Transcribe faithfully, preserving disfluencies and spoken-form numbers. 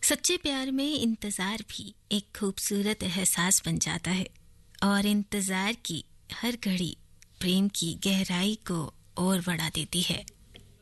सच्चे प्यार में इंतज़ार भी एक खूबसूरत एहसास बन जाता है और इंतज़ार की हर घड़ी प्रेम की गहराई को और बढ़ा देती है।